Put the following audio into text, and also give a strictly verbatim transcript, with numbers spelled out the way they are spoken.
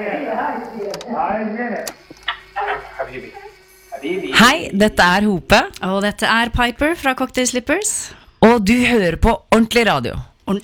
Hei, dette er Hope. Og dette er Piper fra Cocktail Slippers. Og du hører på Ordentlig Radio.